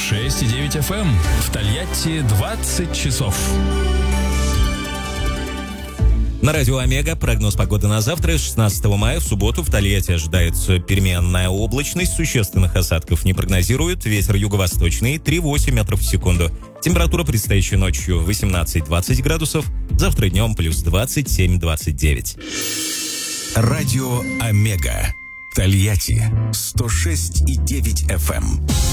106,9 FM. В Тольятти 20 часов. На радио «Омега» прогноз погоды на завтра, 16 мая, в субботу. В Тольятти ожидается переменная облачность, существенных осадков не прогнозируют, ветер юго-восточный 3,8 метров в секунду. Температура предстоящей ночью 18-20 градусов, завтра днем плюс 27-29. Радио «Омега». Тольятти 106,9 FM.